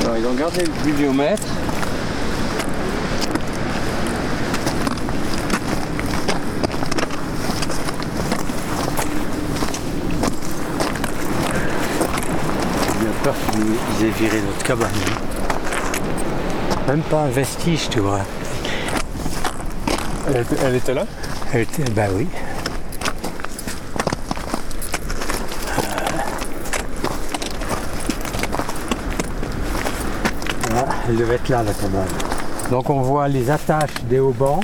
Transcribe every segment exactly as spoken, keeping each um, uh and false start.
Alors, ils ont gardé le pluviomètre. J'ai bien peur qu'ils aient viré notre cabane. Même pas un vestige, tu vois. Elle, elle était là? Elle était, bah oui. Voilà, elle devait être là, la cabane. Donc on voit les attaches des haubans.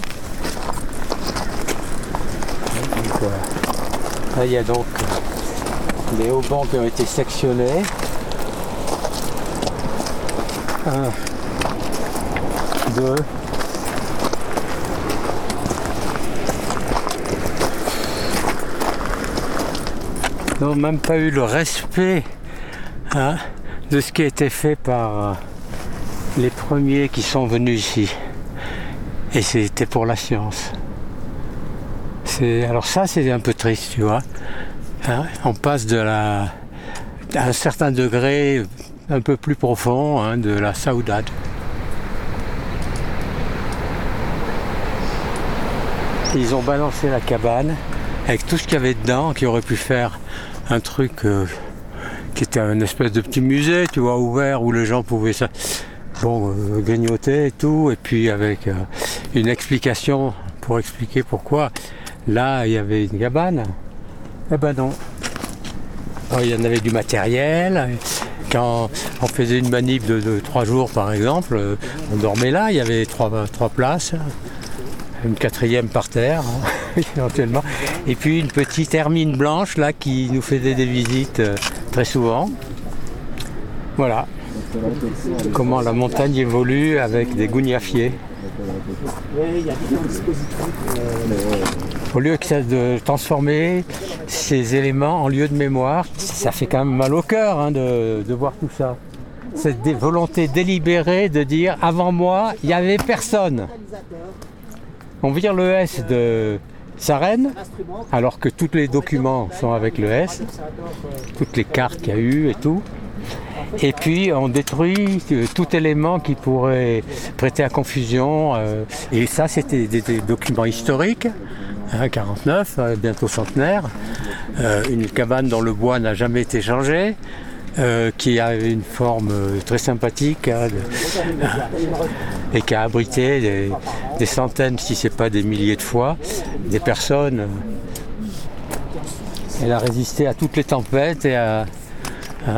Donc, voilà. Là, il y a donc les haubans qui ont été sectionnés. Un, deux. Ils n'ont même pas eu le respect hein, de ce qui a été fait par euh, les premiers qui sont venus ici. Et c'était pour la science. C'est, alors ça, c'est un peu triste, tu vois. Hein, on passe de la, à un certain degré un peu plus profond hein, de la saudade. Ils ont balancé la cabane avec tout ce qu'il y avait dedans, qui aurait pu faire un truc euh, qui était une espèce de petit musée, tu vois, ouvert, où les gens pouvaient ça, bon, euh, grignoter et tout, et puis avec euh, une explication pour expliquer pourquoi. Là, il y avait une cabane. Eh ben non. Alors, il y en avait du matériel. Quand on faisait une manip de, de trois jours, par exemple, euh, on dormait là, il y avait trois, trois places. Une quatrième par terre, hein, éventuellement. Et puis une petite hermine blanche là qui nous faisait des visites euh, très souvent. Voilà. Comment la montagne évolue avec des gougnafiers. Au lieu que ça de transformer ces éléments en lieu de mémoire, ça fait quand même mal au cœur hein, de, de voir tout ça. Cette dé- volonté délibérée de dire avant moi, il n'y avait personne. On vire le S de Sarenne, alors que tous les documents sont avec le S, toutes les cartes qu'il y a eu et tout. Et puis on détruit tout élément qui pourrait prêter à confusion. Euh, et ça, c'était des, des documents historiques, hein, quarante-neuf, euh, bientôt centenaire. Euh, une cabane dont le bois n'a jamais été changé. Euh, qui avait une forme euh, très sympathique hein, de, euh, et qui a abrité des, des centaines, si ce n'est pas des milliers de fois, des personnes. Euh, elle a résisté à toutes les tempêtes et à... Hein.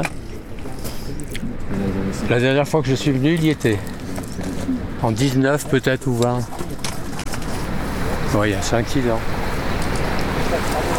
La dernière fois que je suis venu, il y était. En dix-neuf peut-être ou vingt. Oui, il y a cinq six ans.